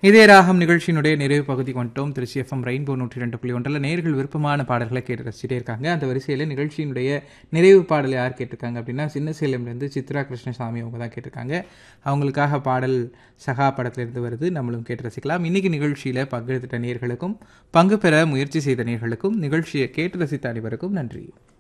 இதே ராகம் நிகழ்ச்சியினுடைய நிறைவு பகுதிக்கு வந்துட்டோம். திருச்சி எஃப்எம் ரெயின்போ 102.1 நேயர்கள் விருப்பமான பாடல்களை கேட்டு ரசிச்சுட்டே இருக்காங்க. அந்த வரிசையில் நிகழ்ச்சியினுடைய நிறைவு பாடல் யார் கேட்டிருக்காங்க அப்படின்னா, சின்ன சேலம்லேருந்து சித்ரா கிருஷ்ணசாமி அவங்க தான் கேட்டிருக்காங்க. அவங்களுக்காக பாடல் சகா படத்திலிருந்து வருது, நம்மளும் கேட்டு ரசிக்கலாம். இன்னைக்கு நிகழ்ச்சியில் பங்கெடுத்துட்ட நேயர்களுக்கும் பங்கு பெற முயற்சி செய்த நேயர்களுக்கும் நிகழ்ச்சியை கேட்டு ரசித்த அனைவருக்கும் நன்றி.